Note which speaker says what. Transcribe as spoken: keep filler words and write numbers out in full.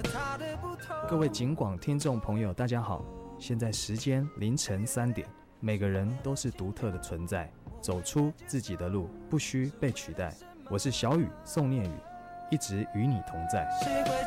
Speaker 1: 各位警广听众朋友大家好，现在时间凌晨三点，每个人都是独特的存在，走出自己的路，不需被取代。我是小雨宋念宇，一直与你同在。